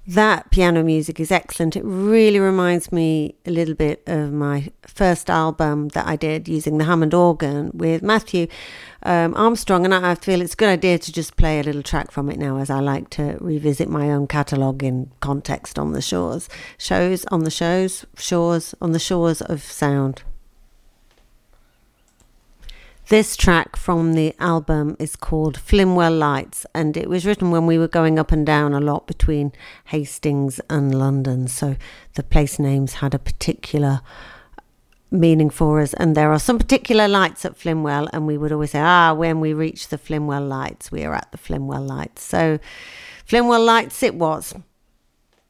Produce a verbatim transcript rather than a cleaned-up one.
That piano music is excellent. It really reminds me a little bit of my first album that I did using the Hammond organ with Matthew um, Armstrong, and I feel it's a good idea to just play a little track from it now, as I like to revisit my own catalogue in context on the shores, shows on the shows, shores on the shores of sound. This track from the album is called Flimwell Lights, and it was written when we were going up and down a lot between Hastings and London, so the place names had a particular meaning for us, and there are some particular lights at Flimwell, and we would always say, ah, when we reach the Flimwell Lights, we are at the Flimwell Lights. So Flimwell Lights it was.